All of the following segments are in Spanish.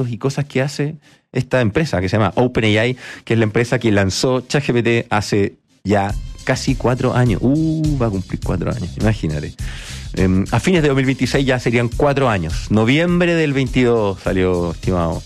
experimentos y cosas que hace esta empresa que se llama OpenAI, que es la empresa que lanzó ChatGPT hace ya casi 4 años. Va a cumplir 4 años, imagínate. A fines de 2026 ya serían 4 años. Noviembre del 22 salió, estimado,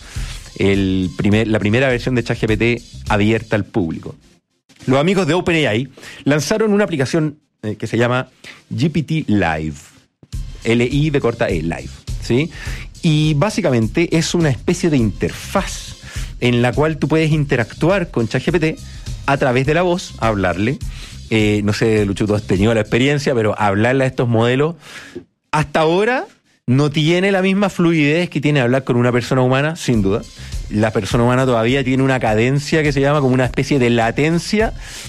la primera versión de ChatGPT abierta al público. Los amigos de OpenAI lanzaron una aplicación que se llama GPT Live. L-I de corta E, Live, ¿sí? Y básicamente es una especie de interfaz en la cual tú puedes interactuar con ChatGPT a través de la voz, hablarle. No sé, Lucho, tú has tenido la experiencia, pero hablarle a estos modelos hasta ahora no tiene la misma fluidez que tiene hablar con una persona humana, sin duda. La persona humana todavía tiene una cadencia que se llama como una especie de latencia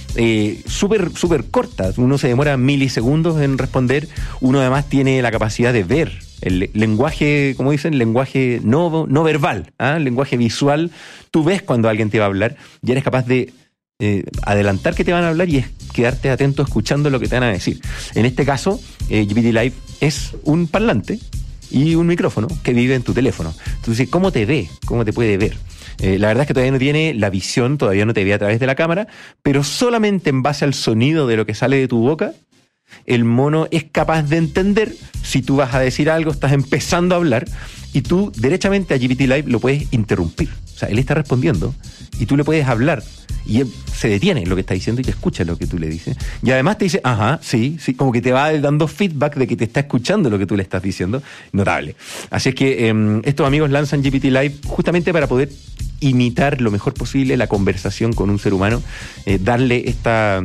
súper corta. Uno se demora milisegundos en responder. Uno además tiene la capacidad de ver el lenguaje, como dicen, lenguaje no verbal, lenguaje visual. Tú ves cuando alguien te va a hablar y eres capaz de adelantar que te van a hablar y es quedarte atento escuchando lo que te van a decir. En este caso, GPT Live es un parlante y un micrófono que vive en tu teléfono. Entonces, ¿cómo te ve? ¿Cómo te puede ver? La verdad es que todavía no tiene la visión, todavía no te ve a través de la cámara, pero solamente en base al sonido de lo que sale de tu boca, el mono es capaz de entender si tú vas a decir algo, estás empezando a hablar, y tú derechamente a GPT Live lo puedes interrumpir. O sea, él está respondiendo y tú le puedes hablar y él se detiene en lo que está diciendo y te escucha lo que tú le dices. Y además te dice, ajá, sí, como que te va dando feedback de que te está escuchando lo que tú le estás diciendo. Notable. Así es que estos amigos lanzan GPT Live justamente para poder imitar lo mejor posible la conversación con un ser humano, darle esta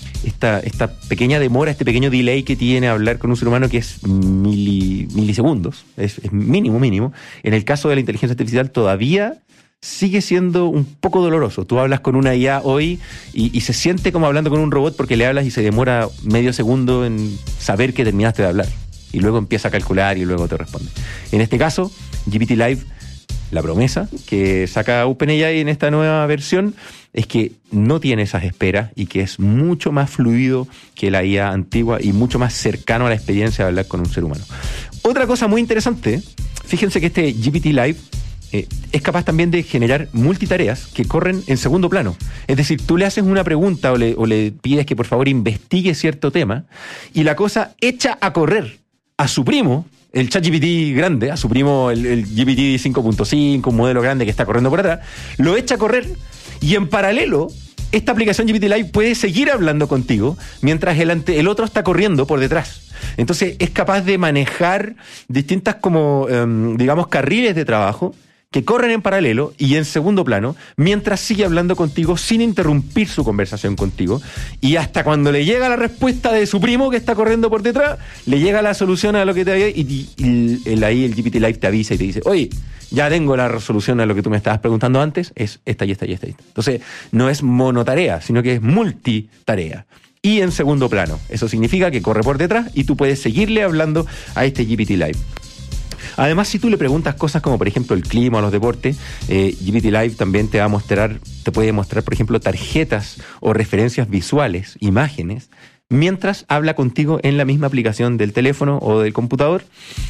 pequeña demora, este pequeño delay que tiene hablar con un ser humano, que es milisegundos, es mínimo. En el caso de la inteligencia artificial todavía sigue siendo un poco doloroso. Tú hablas con una IA hoy y se siente como hablando con un robot porque le hablas y se demora medio segundo en saber que terminaste de hablar. Y luego empieza a calcular y luego te responde. En este caso, GPT Live, la promesa que saca OpenAI en esta nueva versión es que no tiene esas esperas y que es mucho más fluido que la IA antigua y mucho más cercano a la experiencia de hablar con un ser humano. Otra cosa muy interesante, fíjense que este GPT Live es capaz también de generar multitareas que corren en segundo plano. Es decir, tú le haces una pregunta o le pides que por favor investigue cierto tema y la cosa echa a correr a su primo, el ChatGPT grande, a su primo el GPT 5.5, un modelo grande que está corriendo por atrás, lo echa a correr y en paralelo esta aplicación GPT Live puede seguir hablando contigo mientras el otro está corriendo por detrás. Entonces es capaz de manejar distintas como, digamos, carriles de trabajo que corren en paralelo y en segundo plano, mientras sigue hablando contigo sin interrumpir su conversación contigo, y hasta cuando le llega la respuesta de su primo que está corriendo por detrás, le llega la solución a lo que te había, y ahí el GPT Live te avisa y te dice, oye, ya tengo la resolución a lo que tú me estabas preguntando antes, es esta y esta y esta. Entonces, no es monotarea, sino que es multitarea. Y en segundo plano. Eso significa que corre por detrás y tú puedes seguirle hablando a este GPT Live. Además, si tú le preguntas cosas como, por ejemplo, el clima o los deportes, GPT Live también te puede mostrar, por ejemplo, tarjetas o referencias visuales, imágenes, mientras habla contigo en la misma aplicación del teléfono o del computador.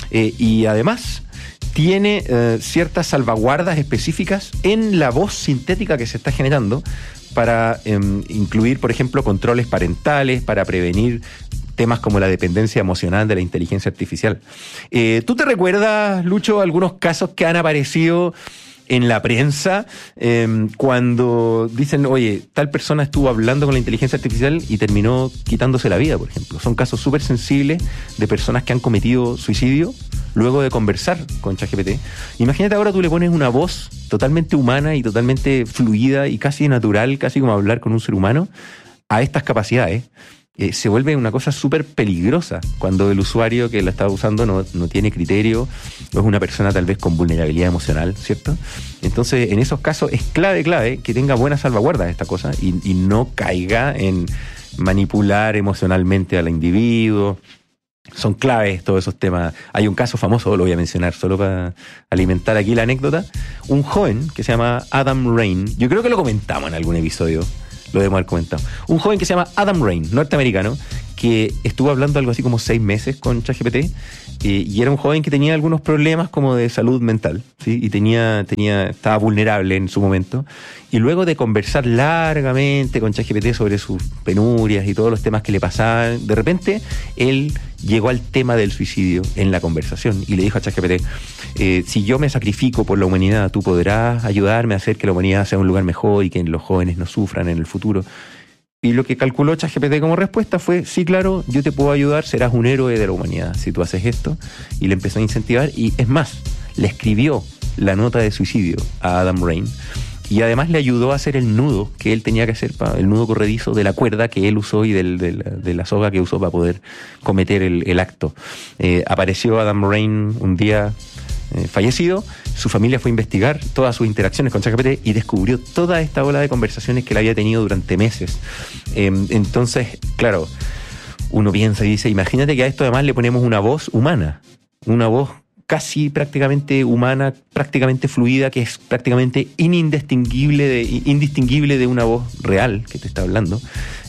Y además tiene ciertas salvaguardas específicas en la voz sintética que se está generando para incluir, por ejemplo, controles parentales, para prevenir temas como la dependencia emocional de la inteligencia artificial. ¿Tú te recuerdas, Lucho, algunos casos que han aparecido en la prensa cuando dicen, oye, tal persona estuvo hablando con la inteligencia artificial y terminó quitándose la vida, por ejemplo? Son casos súper sensibles de personas que han cometido suicidio luego de conversar con ChatGPT. Imagínate ahora tú le pones una voz totalmente humana y totalmente fluida y casi natural, casi como hablar con un ser humano, a estas capacidades. Se vuelve una cosa súper peligrosa cuando el usuario que la está usando no tiene criterio o es una persona tal vez con vulnerabilidad emocional, ¿cierto? Entonces, en esos casos es clave que tenga buenas salvaguardas esta cosa y no caiga en manipular emocionalmente al individuo. Son claves todos esos temas. Hay un caso famoso, lo voy a mencionar solo para alimentar aquí la anécdota. Un joven que se llama Adam Rain, yo creo que lo comentamos en algún episodio, lo debemos haber comentado. Un joven que se llama Adam Rain, norteamericano, que estuvo hablando algo así como 6 meses con ChatGPT y era un joven que tenía algunos problemas como de salud mental, ¿sí? Y estaba vulnerable en su momento. Y luego de conversar largamente con ChatGPT sobre sus penurias y todos los temas que le pasaban, de repente él llegó al tema del suicidio en la conversación y le dijo a ChatGPT, si yo me sacrifico por la humanidad, ¿tú podrás ayudarme a hacer que la humanidad sea un lugar mejor y que los jóvenes no sufran en el futuro? Y lo que calculó ChatGPT como respuesta fue, sí, claro, yo te puedo ayudar, serás un héroe de la humanidad si tú haces esto. Y le empezó a incentivar y es más, le escribió la nota de suicidio a Adam Rain y además le ayudó a hacer el nudo que él tenía que hacer, el nudo corredizo de la cuerda que él usó y de la soga que usó para poder cometer el acto. Apareció Adam Rain un día fallecido. Su familia fue a investigar todas sus interacciones con ChatGPT y descubrió toda esta ola de conversaciones que él había tenido durante meses. Entonces, claro, uno piensa y dice, imagínate que a esto además le ponemos una voz humana, una voz casi prácticamente humana, prácticamente fluida, que es prácticamente indistinguible de una voz real que te está hablando.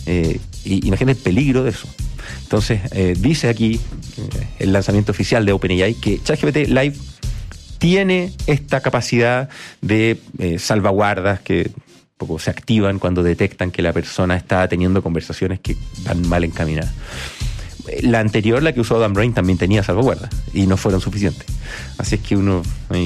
Y imagínate el peligro de eso. Entonces, dice aquí el lanzamiento oficial de OpenAI que ChatGPT Live tiene esta capacidad de salvaguardas que poco se activan cuando detectan que la persona está teniendo conversaciones que van mal encaminadas. La anterior, la que usó Adam Rain, también tenía salvaguardas y no fueron suficientes. Así es que uno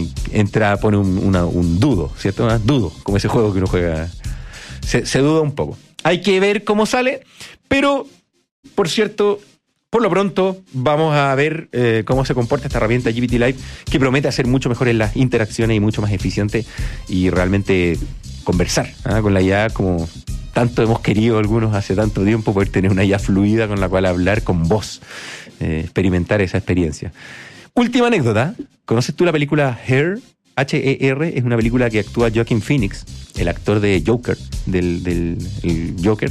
pone un dudo, ¿cierto? Dudo, como ese juego que uno juega. Se duda un poco. Hay que ver cómo sale, pero, por cierto, por lo pronto vamos a ver cómo se comporta esta herramienta GPT Live, que promete hacer mucho mejor en las interacciones y mucho más eficiente y realmente conversar con la IA como tanto hemos querido algunos hace tanto tiempo, poder tener una IA fluida con la cual hablar con voz, experimentar esa experiencia. Última anécdota. ¿Conoces tú la película Her? H-E-R, es una película que actúa Joaquin Phoenix, el actor de Joker, del Joker,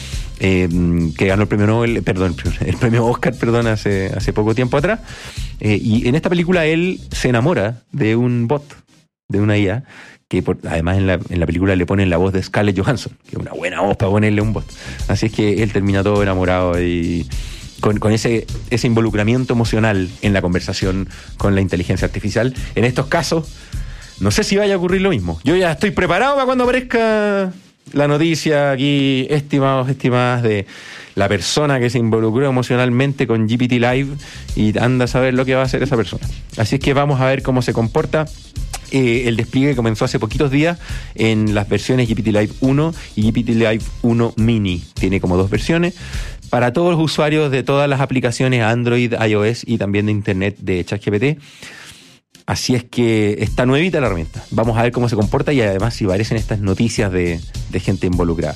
que ganó el premio Nobel, el premio Oscar, hace poco tiempo atrás. Y en esta película él se enamora de un bot, de una IA, que además en la película le ponen la voz de Scarlett Johansson, que es una buena voz para ponerle un bot. Así es que él termina todo enamorado y con ese involucramiento emocional en la conversación con la inteligencia artificial. En estos casos, no sé si vaya a ocurrir lo mismo. Yo ya estoy preparado para cuando aparezca la noticia aquí, estimados, estimadas, de la persona que se involucró emocionalmente con GPT Live y anda a saber lo que va a hacer esa persona. Así es que vamos a ver cómo se comporta. El despliegue comenzó hace poquitos días en las versiones GPT Live 1 y GPT Live 1 Mini. Tiene como 2 versiones para todos los usuarios de todas las aplicaciones Android, iOS y también de Internet de ChatGPT. Así es que está nuevita la herramienta. Vamos a ver cómo se comporta y además si aparecen estas noticias de gente involucrada.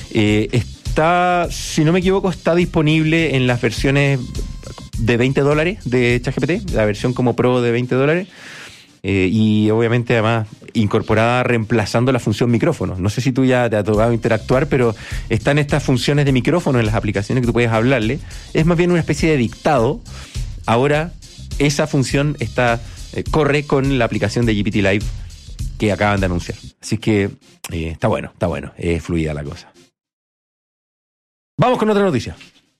Si no me equivoco, está disponible en las versiones de $20 de ChatGPT, la versión como Pro de $20. Y obviamente además incorporada reemplazando la función micrófono. No sé si tú ya te ha tocado interactuar, pero están estas funciones de micrófono en las aplicaciones que tú puedes hablarle. Es más bien una especie de dictado. Ahora esa función corre con la aplicación de GPT Live que acaban de anunciar. Así que está bueno, es fluida la cosa. Vamos con otra noticia.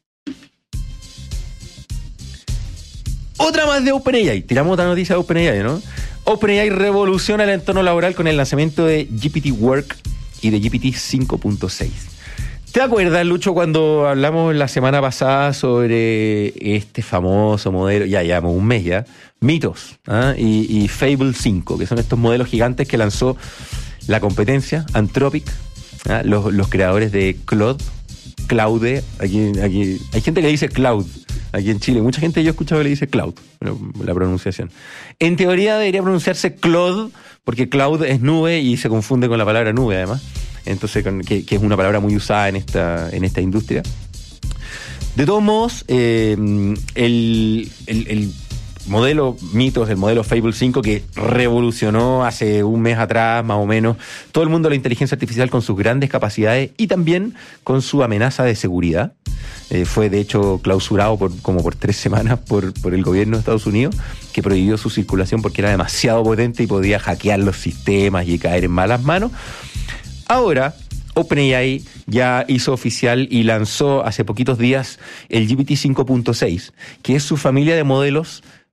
Otra más de OpenAI. Tiramos otra noticia de OpenAI, ¿no? OpenAI revoluciona el entorno laboral con el lanzamiento de GPT Work y de GPT 5.6. ¿Te acuerdas, Lucho, cuando hablamos la semana pasada sobre este famoso modelo, ya llevamos un mes ya, Mythos y Fable 5, que son estos modelos gigantes que lanzó la competencia, Anthropic, los creadores de Claude, aquí hay gente que dice Cloud, aquí en Chile, mucha gente yo he escuchado que le dice Cloud, la pronunciación. En teoría debería pronunciarse Claude, porque Cloud es nube y se confunde con la palabra nube además, entonces que es una palabra muy usada en esta industria. De todos modos, el modelo Mythos, el modelo Fable 5, que revolucionó hace un mes atrás, más o menos, todo el mundo de la inteligencia artificial con sus grandes capacidades y también con su amenaza de seguridad. Fue, de hecho, clausurado por 3 semanas por el gobierno de Estados Unidos, que prohibió su circulación porque era demasiado potente y podía hackear los sistemas y caer en malas manos. Ahora, OpenAI ya hizo oficial y lanzó hace poquitos días el GPT 5.6, que es su familia de modelos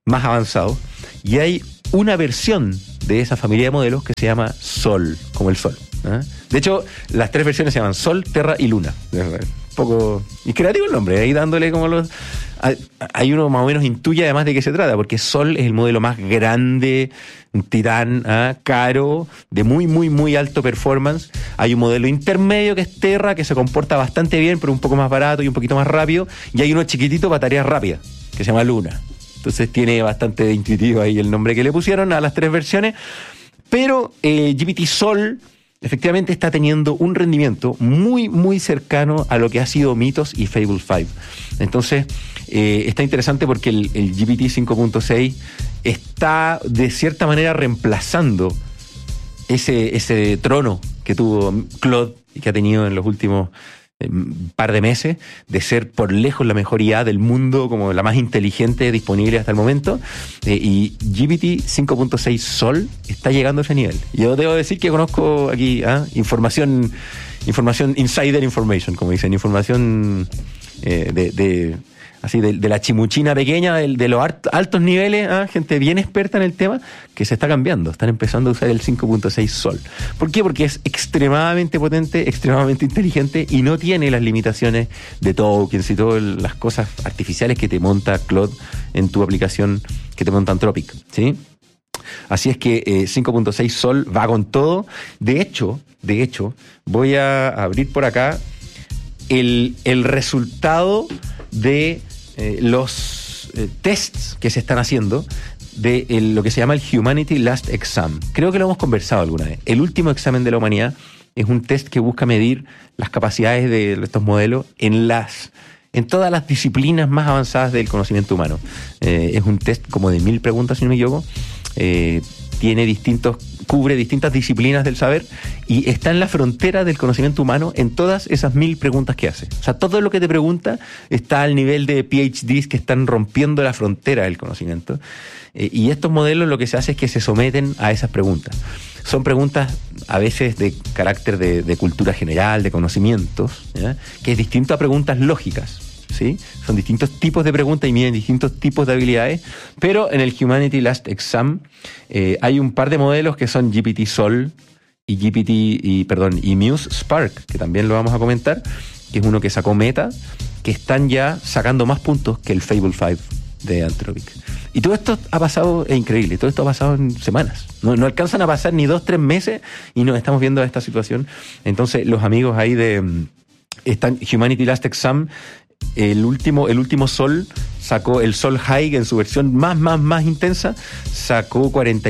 más avanzado, y hay una versión de esa familia de modelos que se llama Sol, como el Sol. De hecho, las 3 versiones se llaman Sol, Tierra y Luna. Un poco... Y creativo el nombre, ahí dándole como los... Hay uno más o menos intuye además de qué se trata, porque Sol es el modelo más grande, un titán, caro, de muy, muy, muy alto performance. Hay un modelo intermedio que es Terra, que se comporta bastante bien, pero un poco más barato y un poquito más rápido. Y hay uno chiquitito para tareas rápidas, que se llama Luna. Entonces tiene bastante de intuitivo ahí el nombre que le pusieron a las 3 versiones. Pero GPT Sol efectivamente está teniendo un rendimiento muy, muy cercano a lo que ha sido Mythos y Fable 5. Entonces, está interesante porque el GPT 5.6 está de cierta manera reemplazando ese trono que tuvo Claude y que ha tenido en los últimos par de meses, de ser por lejos la mejor IA del mundo, como la más inteligente disponible hasta el momento, y GPT 5.6 Sol está llegando a ese nivel. Yo debo decir que conozco aquí información insider information, como dicen, información de la chimuchina pequeña, de los altos niveles, gente bien experta en el tema, que se está cambiando, están empezando a usar el 5.6 Sol. ¿Por qué? Porque es extremadamente potente, extremadamente inteligente y no tiene las limitaciones de tokens y todas las cosas artificiales que te monta Claude en tu aplicación, que te monta Anthropic, ¿sí? Así es que 5.6 Sol va con todo. De hecho, voy a abrir por acá el resultado de los tests que se están haciendo de lo que se llama el Humanity Last Exam. Creo que lo hemos conversado alguna vez. El último examen de la humanidad es un test que busca medir las capacidades de estos modelos en todas las disciplinas más avanzadas del conocimiento humano. Es un test como de 1000 preguntas, si no me equivoco. Cubre distintas disciplinas del saber y está en la frontera del conocimiento humano en todas esas 1000 preguntas que hace. O sea, todo lo que te pregunta está al nivel de PhDs que están rompiendo la frontera del conocimiento. Y estos modelos lo que se hace es que se someten a esas preguntas. Son preguntas a veces de carácter de cultura general, de conocimientos, ¿ya? Que es distinto a preguntas lógicas. ¿Sí? Son distintos tipos de preguntas y miden distintos tipos de habilidades, pero en el Humanity Last Exam hay un par de modelos que son GPT Sol y Muse Spark, que también lo vamos a comentar, que es uno que sacó Meta, que están ya sacando más puntos que el Fable 5 de Anthropic. Y todo esto ha pasado, es increíble, todo esto ha pasado en semanas. No alcanzan a pasar ni 2-3 meses y nos estamos viendo esta situación. Entonces, los amigos ahí están Humanity Last Exam. El último Sol sacó el Sol High en su versión más intensa, sacó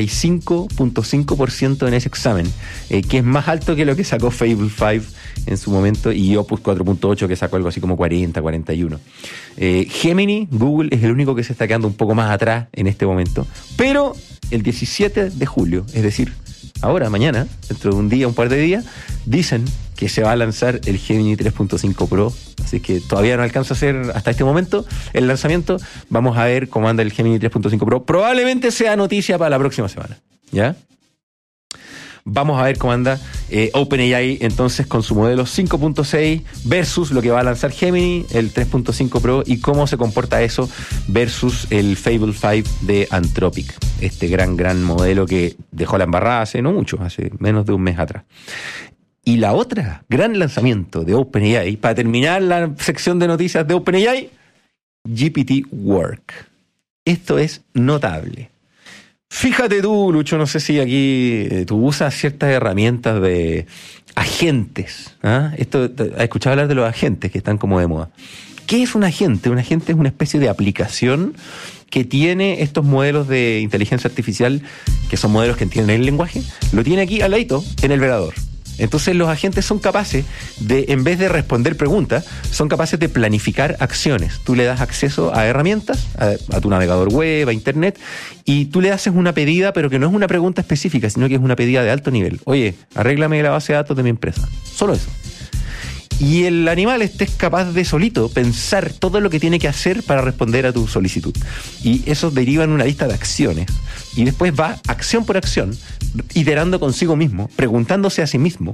45.5% en ese examen, que es más alto que lo que sacó Fable 5 en su momento, y Opus 4.8 que sacó algo así como 41. Gemini, Google, es el único que se está quedando un poco más atrás en este momento, pero el 17 de julio, es decir, ahora, mañana, dentro de un día, un par de días, dicen que se va a lanzar el Gemini 3.5 Pro, así que todavía no alcanza a hacer hasta este momento el lanzamiento. Vamos a ver cómo anda el Gemini 3.5 Pro. Probablemente sea noticia para la próxima semana, ¿ya? Vamos a ver cómo anda OpenAI entonces con su modelo 5.6 versus lo que va a lanzar Gemini, el 3.5 Pro, y cómo se comporta eso versus el Fable 5 de Anthropic, este gran modelo que dejó la embarrada hace menos de un mes atrás. Y la otra gran lanzamiento de OpenAI, para terminar la sección de noticias de OpenAI, GPT Work. Esto es notable. Fíjate tú, Lucho, no sé si aquí tú usas ciertas herramientas de agentes. ¿Has escuchado hablar de los agentes que están como de moda? ¿Qué es un agente? Un agente es una especie de aplicación que tiene estos modelos de inteligencia artificial, que son modelos que entienden el lenguaje, lo tiene aquí al ladito en el velador. Entonces los agentes son capaces de, en vez de responder preguntas, son capaces de planificar acciones. Tú le das acceso a herramientas, a tu navegador web, a internet, y tú le haces una pedida, pero que no es una pregunta específica, sino que es una pedida de alto nivel. Oye, arréglame la base de datos de mi empresa. Solo eso. Y el animal es capaz de solito pensar todo lo que tiene que hacer para responder a tu solicitud. Y eso deriva en una lista de acciones. Y después va acción por acción, iterando consigo mismo, preguntándose a sí mismo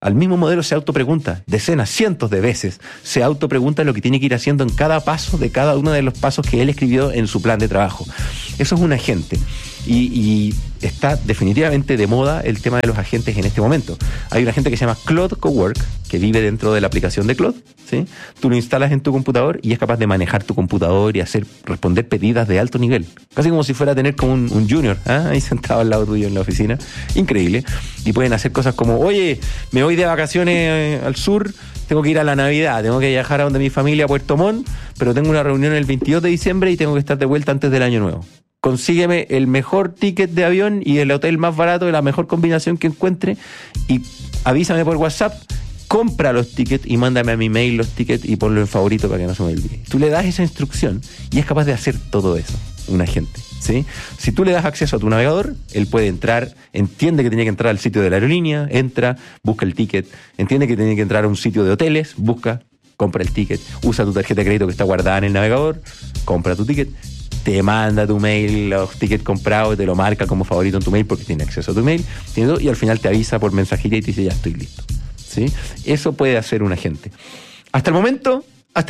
al mismo modelo se autopregunta decenas, cientos de veces, se autopregunta lo que tiene que ir haciendo en cada paso de cada uno de los pasos que él escribió en su plan de trabajo. Eso es un agente. Y está definitivamente de moda el tema de los agentes en este momento. Hay un agente que se llama Claude Cowork, que vive dentro de la aplicación de Claude, ¿sí? Tú lo instalas en tu computador y es capaz de manejar tu computador y responder pedidas de alto nivel. Casi como si fuera a tener como un junior, ahí sentado al lado tuyo en la oficina. Increíble. Y pueden hacer cosas como, oye, me voy de vacaciones al sur, tengo que ir a la Navidad, tengo que viajar a donde mi familia, a Puerto Montt, pero tengo una reunión el 22 de diciembre y tengo que estar de vuelta antes del Año Nuevo. Consígueme el mejor ticket de avión y el hotel más barato de la mejor combinación que encuentre y avísame por WhatsApp, compra los tickets y mándame a mi mail los tickets y ponlo en favorito para que no se me olvide. Tú le das esa instrucción y es capaz de hacer todo eso, un agente, ¿sí? Si tú le das acceso a tu navegador, él puede entrar, entiende que tiene que entrar al sitio de la aerolínea, entra, busca el ticket, entiende que tiene que entrar a un sitio de hoteles, busca, compra el ticket, usa tu tarjeta de crédito que está guardada en el navegador, compra tu ticket, te manda tu mail, los tickets comprados, te lo marca como favorito en tu mail porque tiene acceso a tu mail, y al final te avisa por mensajería y te dice ya estoy listo, ¿sí? Eso puede hacer un agente. Hasta el momento,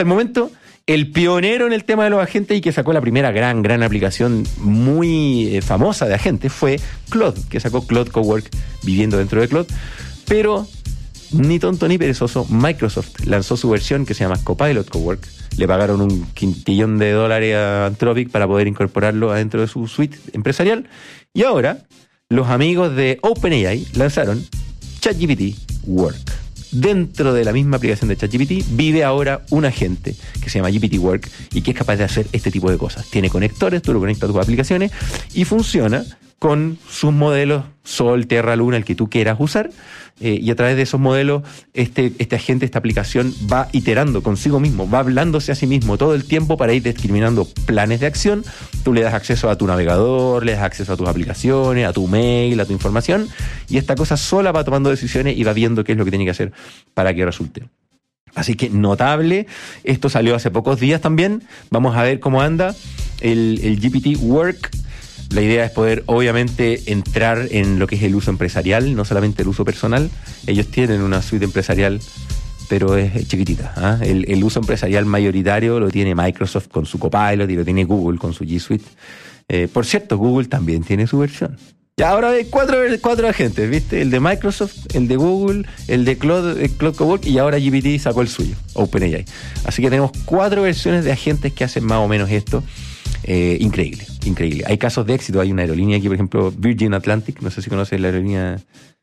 el pionero en el tema de los agentes y que sacó la primera gran aplicación muy famosa de agentes fue Claude, que sacó Claude Cowork viviendo dentro de Claude, pero ni tonto ni perezoso, Microsoft lanzó su versión que se llama Copilot Cowork. Le pagaron $1 quintillón a Anthropic para poder incorporarlo adentro de su suite empresarial. Y ahora, los amigos de OpenAI lanzaron ChatGPT Work. Dentro de la misma aplicación de ChatGPT vive ahora un agente que se llama GPT Work y que es capaz de hacer este tipo de cosas. Tiene conectores, tú lo conectas a tus aplicaciones y funciona con sus modelos Sol, Tierra, Luna, el que tú quieras usar, y a través de esos modelos este agente, esta aplicación va iterando consigo mismo, va hablándose a sí mismo todo el tiempo para ir discriminando planes de acción. Tú le das acceso a tu navegador, le das acceso a tus aplicaciones, a tu mail, a tu información, y esta cosa sola va tomando decisiones y va viendo qué es lo que tiene que hacer para que resulte. Así que notable, esto salió hace pocos días también, vamos a ver cómo anda el GPT Work. La idea es poder, obviamente, entrar en lo que es el uso empresarial, no solamente el uso personal. Ellos tienen una suite empresarial, pero es chiquitita, ¿eh? El uso empresarial mayoritario lo tiene Microsoft con su Copilot y lo tiene Google con su G Suite. Por cierto, Google también tiene su versión. Ya ahora hay cuatro agentes, ¿viste? El de Microsoft, el de Google, el de Claude Cowork y ahora GPT sacó el suyo, OpenAI. Así que tenemos 4 versiones de agentes que hacen más o menos esto. Increíble. Hay casos de éxito. Hay una aerolínea aquí, por ejemplo, Virgin Atlantic. No sé si conoces la aerolínea.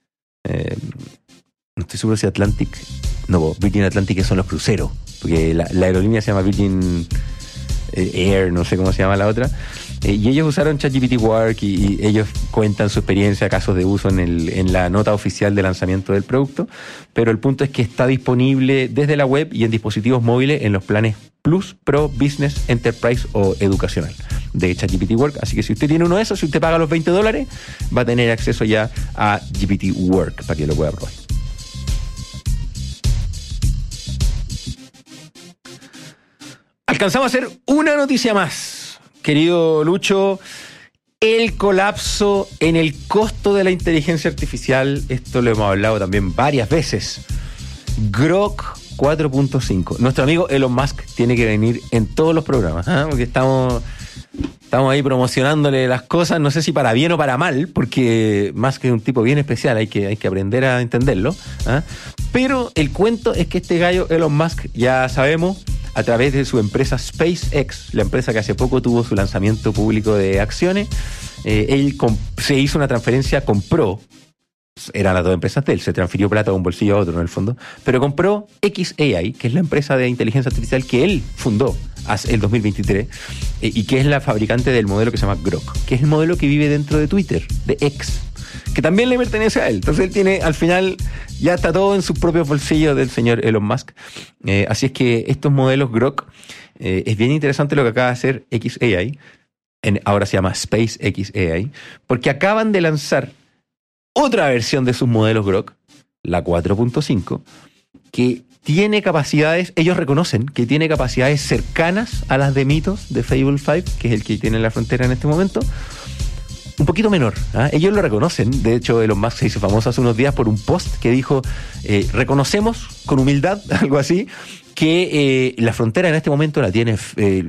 No estoy seguro si Atlantic. No, Virgin Atlantic que son los cruceros. Porque la aerolínea se llama Virgin Air, no sé cómo se llama la otra. Y ellos usaron ChatGPT Work y ellos cuentan su experiencia, casos de uso en la nota oficial de lanzamiento del producto. Pero el punto es que está disponible desde la web y en dispositivos móviles en los planes Plus, Pro, Business, Enterprise o Educacional de ChatGPT Work. Así que si usted tiene uno de esos, si usted paga los $20, va a tener acceso ya a GPT Work para que lo pueda probar. Alcanzamos a hacer una noticia más, querido Lucho. El colapso en el costo de la inteligencia artificial. Esto lo hemos hablado también varias veces. Grok 4.5. Nuestro amigo Elon Musk tiene que venir en todos los programas, porque estamos ahí promocionándole las cosas, no sé si para bien o para mal, porque Musk es un tipo bien especial, hay que aprender a entenderlo. Pero el cuento es que este gallo Elon Musk, ya sabemos, a través de su empresa SpaceX, la empresa que hace poco tuvo su lanzamiento público de acciones, él se hizo una transferencia, compró, eran las dos empresas de él, se transfirió plata de un bolsillo a otro en el fondo, pero compró xAI, que es la empresa de inteligencia artificial que él fundó hace el 2023 y que es la fabricante del modelo que se llama Grok, que es el modelo que vive dentro de Twitter, de X, que también le pertenece a él. Entonces él tiene, al final, ya está todo en sus propios bolsillos del señor Elon Musk. Así es que estos modelos Grok, es bien interesante lo que acaba de hacer xAI, ahora se llama SpaceXAI, porque acaban de lanzar otra versión de sus modelos Grok, la 4.5, que tiene capacidades, ellos reconocen que tiene capacidades cercanas a las de Mythos, de Fable 5, que es el que tiene en la frontera en este momento, un poquito menor. Ellos lo reconocen. De hecho, Elon Musk se hizo famoso hace unos días por un post que dijo, reconocemos con humildad, algo así, que la frontera en este momento la tiene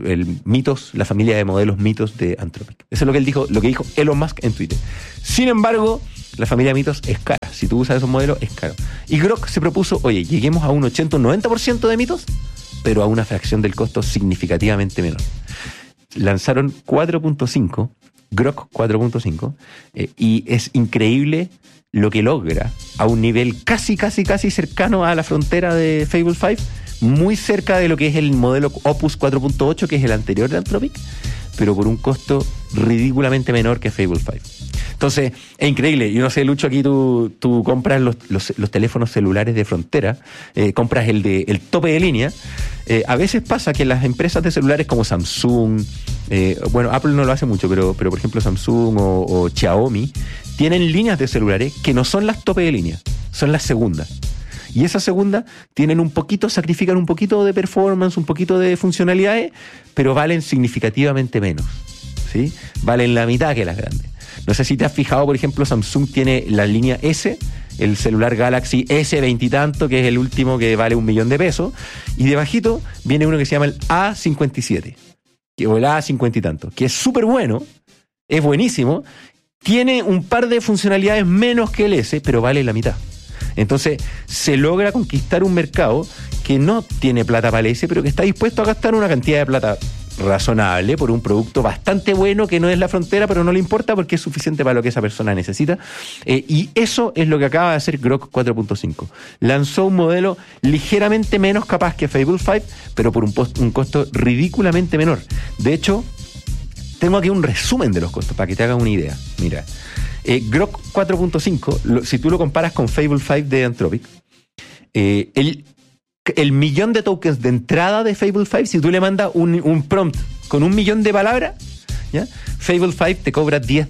la familia de modelos Mythos de Anthropic. Eso es lo que él dijo, lo que dijo Elon Musk en Twitter. Sin embargo, la familia Mythos es cara. Si tú usas esos modelos, es caro. Y Grok se propuso, oye, lleguemos a un 80 o 90% de Mythos, pero a una fracción del costo significativamente menor. Lanzaron 4.5, Grok 4.5, y es increíble lo que logra a un nivel casi cercano a la frontera de Fable 5, muy cerca de lo que es el modelo Opus 4.8, que es el anterior de Anthropic, pero por un costo ridículamente menor que Fable 5. Entonces, es increíble. Yo no sé, Lucho, aquí tú compras los teléfonos celulares de frontera, compras el tope de línea. A veces pasa que las empresas de celulares como Samsung, Apple no lo hace mucho, pero por ejemplo Samsung o Xiaomi, tienen líneas de celulares que no son las tope de línea, son las segundas. Y esas segundas sacrifican un poquito de performance, un poquito de funcionalidades, pero valen significativamente menos, ¿sí? Valen la mitad que las grandes. No sé si te has fijado, por ejemplo, Samsung tiene la línea S, el celular Galaxy S20 y tanto, que es el último que vale $1.000.000, y debajito viene uno que se llama el A57, o el A50 y tanto, que es súper bueno, es buenísimo, tiene un par de funcionalidades menos que el S, pero vale la mitad. Entonces se logra conquistar un mercado que no tiene plata para el S, pero que está dispuesto a gastar una cantidad de plata razonable por un producto bastante bueno que no es la frontera, pero no le importa porque es suficiente para lo que esa persona necesita. Y eso es lo que acaba de hacer Grok 4.5. Lanzó un modelo ligeramente menos capaz que Fable 5, pero por un costo ridículamente menor. De hecho, tengo aquí un resumen de los costos para que te hagas una idea. Mira, Grok 4.5, si tú lo comparas con Fable 5 de Anthropic, el millón de tokens de entrada de Fable 5, si tú le mandas un prompt con 1 millón de palabras, ¿ya? Fable 5 te cobra $10.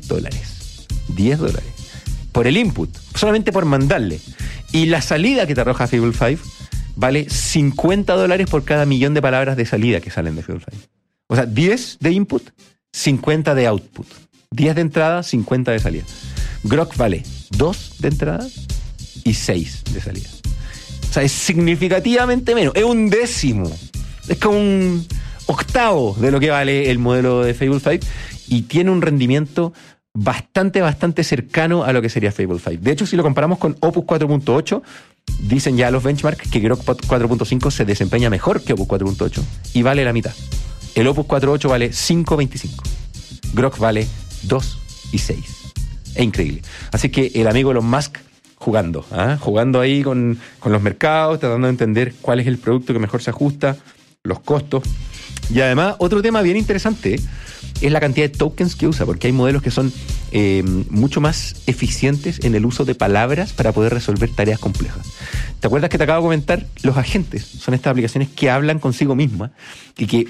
$10 por el input, solamente por mandarle. Y la salida que te arroja Fable 5 vale $50 por cada millón de palabras de salida que salen de Fable 5. O sea, 10 de input, 50 de output. 10 de entrada, 50 de salida. Grok vale 2 de entrada y 6 de salida. O sea, es significativamente menos. Es un décimo. Es como un octavo de lo que vale el modelo de Fable 5 y tiene un rendimiento bastante cercano a lo que sería Fable 5. De hecho, si lo comparamos con Opus 4.8, dicen ya los benchmarks que Grok 4.5 se desempeña mejor que Opus 4.8 y vale la mitad. El Opus 4.8 vale 5.25. Grok vale 2 y 6. Es increíble. Así que el amigo Elon Musk jugando ahí con los mercados, tratando de entender cuál es el producto que mejor se ajusta, los costos. Y además, otro tema bien interesante es la cantidad de tokens que usa, porque hay modelos que son mucho más eficientes en el uso de palabras para poder resolver tareas complejas. ¿Te acuerdas que te acabo de comentar? Los agentes son estas aplicaciones que hablan consigo mismas y que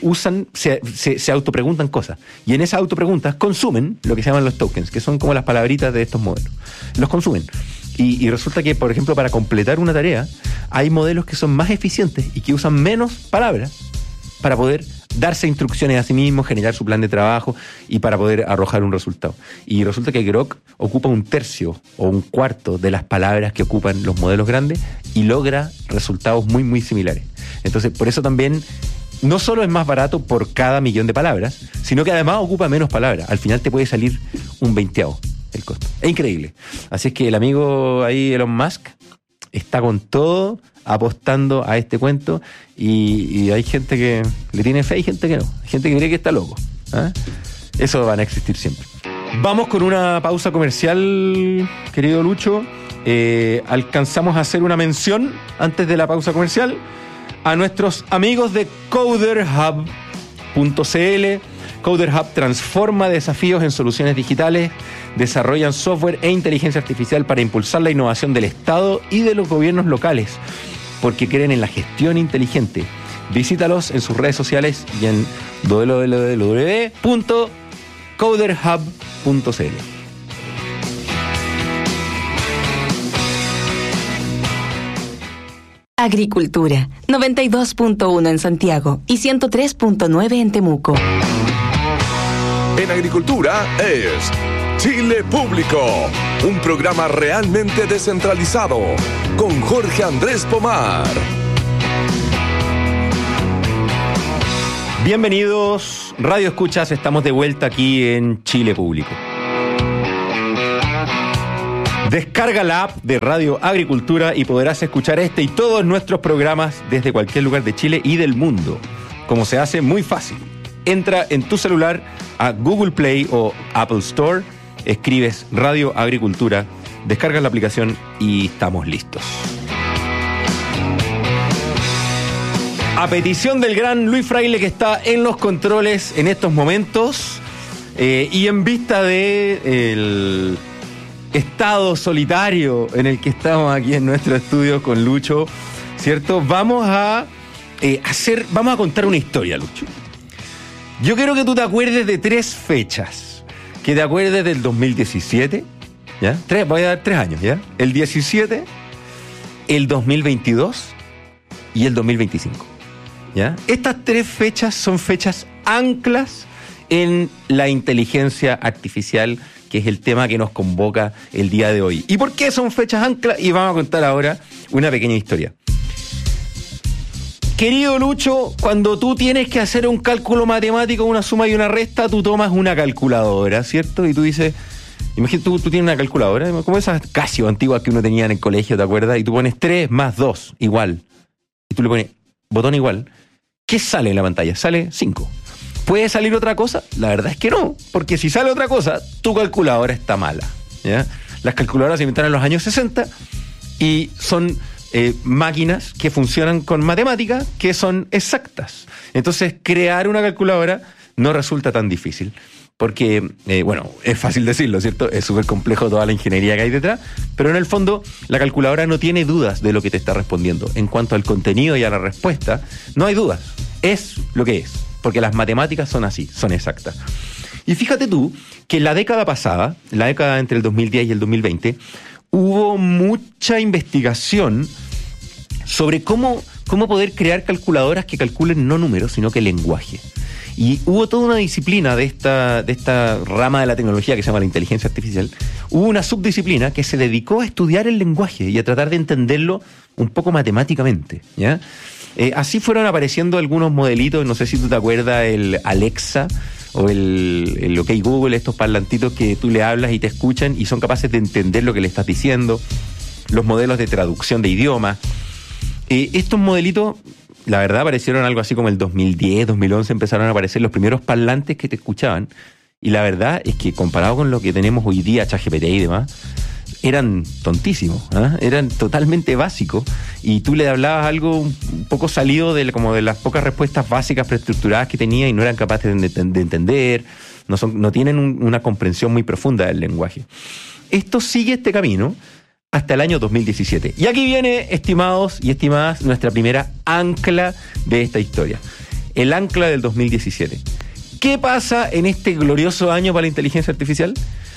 se autopreguntan cosas. Y en esas autopreguntas consumen lo que se llaman los tokens, que son como las palabritas de estos modelos. Los consumen. Y resulta que, por ejemplo, para completar una tarea, hay modelos que son más eficientes y que usan menos palabras para poder darse instrucciones a sí mismo, generar su plan de trabajo y para poder arrojar un resultado. Y resulta que Grok ocupa 1/3 o 1/4 de las palabras que ocupan los modelos grandes y logra resultados muy similares. Entonces, por eso también no solo es más barato por cada millón de palabras, sino que además ocupa menos palabras. Al final te puede salir un 20avo el costo. Es increíble. Así es que el amigo ahí, Elon Musk, está con todo apostando a este cuento y hay gente que le tiene fe y gente que no. Hay gente que cree que está loco. Eso van a existir siempre. Vamos con una pausa comercial, querido Lucho. Alcanzamos a hacer una mención antes de la pausa comercial a nuestros amigos de CoderHub.cl. CoderHub transforma desafíos en soluciones digitales, desarrollan software e inteligencia artificial para impulsar la innovación del Estado y de los gobiernos locales, porque creen en la gestión inteligente. Visítalos en sus redes sociales y en www.coderhub.cl. Agricultura, 92.1 en Santiago y 103.9 en Temuco. En Agricultura es Chile Público, un programa realmente descentralizado, con Jorge Andrés Pomar. Bienvenidos, Radio Escuchas, estamos de vuelta aquí en Chile Público. Descarga la app de Radio Agricultura y podrás escuchar este y todos nuestros programas desde cualquier lugar de Chile y del mundo. Como se hace muy fácil. Entra en tu celular a Google Play o Apple Store, escribes Radio Agricultura, descargas la aplicación y estamos listos. A petición del gran Luis Fraile, que está en los controles en estos momentos, y en vista de estado solitario en el que estamos aquí en nuestro estudio con Lucho, ¿cierto? Vamos a contar una historia, Lucho. Yo quiero que tú te acuerdes de 3 fechas, que te acuerdes del 2017, ¿ya? Voy a dar 3 años, ¿ya? El 17, el 2022 y el 2025, ¿ya? Estas 3 fechas son fechas anclas en la inteligencia artificial, que es el tema que nos convoca el día de hoy. ¿Y por qué son fechas anclas? Y vamos a contar ahora una pequeña historia. Querido Lucho, cuando tú tienes que hacer un cálculo matemático, una suma y una resta, tú tomas una calculadora, ¿cierto? Y tú dices, imagínate, tú tienes una calculadora, como esas Casio antiguas que uno tenía en el colegio, ¿te acuerdas? Y tú pones 3 más 2, igual. Y tú le pones botón igual. ¿Qué sale en la pantalla? Sale 5. ¿Puede salir otra cosa? La verdad es que no, porque si sale otra cosa, tu calculadora está mala, ¿ya? Las calculadoras se inventaron en los años 60 y son máquinas que funcionan con matemáticas que son exactas. Entonces, crear una calculadora no resulta tan difícil, porque, es fácil decirlo, ¿cierto? Es súper complejo toda la ingeniería que hay detrás, pero en el fondo la calculadora no tiene dudas de lo que te está respondiendo. En cuanto al contenido y a la respuesta, no hay dudas. Es lo que es, porque las matemáticas son así, son exactas. Y fíjate tú que en la década pasada, la década entre el 2010 y el 2020, hubo mucha investigación sobre cómo poder crear calculadoras que calculen no números, sino que lenguaje. Y hubo toda una disciplina de esta rama de la tecnología que se llama la inteligencia artificial. Hubo una subdisciplina que se dedicó a estudiar el lenguaje y a tratar de entenderlo un poco matemáticamente, ¿ya? Así fueron apareciendo algunos modelitos, no sé si tú te acuerdas, el Alexa o el OK Google, estos parlantitos que tú le hablas y te escuchan y son capaces de entender lo que le estás diciendo, los modelos de traducción de idiomas. Estos modelitos, la verdad, aparecieron algo así como el 2010, 2011, empezaron a aparecer los primeros parlantes que te escuchaban, y la verdad es que comparado con lo que tenemos hoy día, ChatGPT y demás, eran tontísimos, ¿eh? Eran totalmente básicos, y tú le hablabas algo un poco salido de las pocas respuestas básicas preestructuradas que tenía y no eran capaces de entender, no tienen una comprensión muy profunda del lenguaje. Esto sigue este camino hasta el año 2017. Y aquí viene, estimados y estimadas, nuestra primera ancla de esta historia. El ancla del 2017. ¿Qué pasa en este glorioso año para la inteligencia artificial?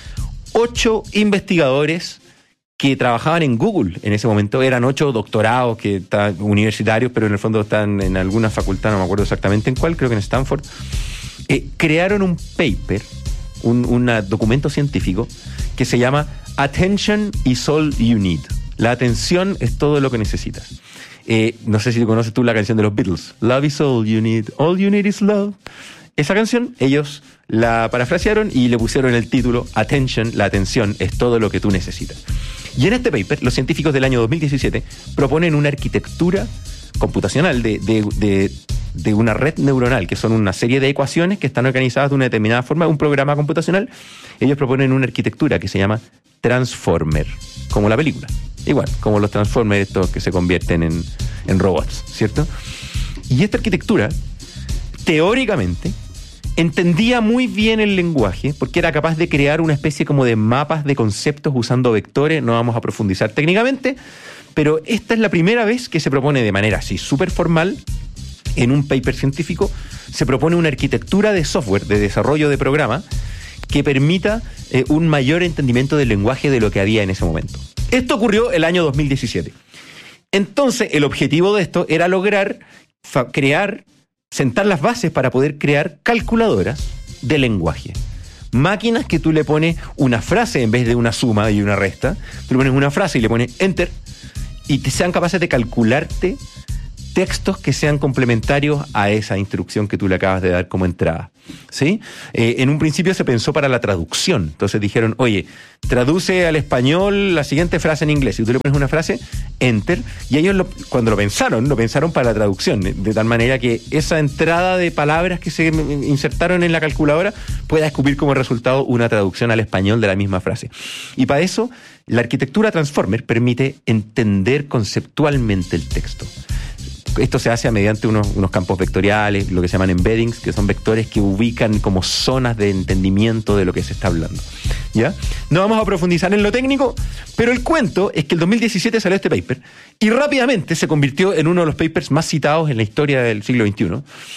8 investigadores que trabajaban en Google en ese momento, eran 8 doctorados universitarios, pero en el fondo están en alguna facultad, no me acuerdo exactamente en cuál, creo que en Stanford, crearon un paper, un documento científico que se llama Attention is all you need. La atención es todo lo que necesitas. No sé si conoces tú la canción de los Beatles, Love is all you need is love. Esa canción ellos la parafrasearon y le pusieron el título Attention, la atención es todo lo que tú necesitas. Y en este paper, los científicos del año 2017 proponen una arquitectura computacional de una red neuronal, que son una serie de ecuaciones que están organizadas de una determinada forma, un programa computacional. Ellos proponen una arquitectura que se llama Transformer, como la película. Igual, como los Transformers estos que se convierten en robots, ¿cierto? Y esta arquitectura, teóricamente, entendía muy bien el lenguaje porque era capaz de crear una especie como de mapas de conceptos usando vectores. No vamos a profundizar técnicamente, pero esta es la primera vez que se propone de manera así súper formal, en un paper científico, se propone una arquitectura de software, de desarrollo de programa, que permita un mayor entendimiento del lenguaje de lo que había en ese momento. Esto ocurrió el año 2017. Entonces, el objetivo de esto era lograr sentar las bases para poder crear calculadoras de lenguaje. máquinas que tú le pones una frase en vez de una suma y una resta. Tú le pones una frase y le pones enter y te sean capaces de calcularte textos que sean complementarios a esa instrucción que tú le acabas de dar como entrada, ¿sí? En un principio se pensó para la traducción. Entonces dijeron, oye, traduce al español la siguiente frase en inglés. Y tú le pones una frase, enter, y ellos cuando lo pensaron para la traducción, de tal manera que esa entrada de palabras que se insertaron en la calculadora pueda escupir como resultado una traducción al español de la misma frase. Y para eso, la arquitectura Transformer permite entender conceptualmente el texto. Esto se hace mediante unos campos vectoriales, lo que se llaman embeddings, que son vectores que ubican como zonas de entendimiento de lo que se está hablando, ¿ya? No vamos a profundizar en lo técnico, pero el cuento es que el 2017 salió este paper y rápidamente se convirtió en uno de los papers más citados en la historia del siglo XXI.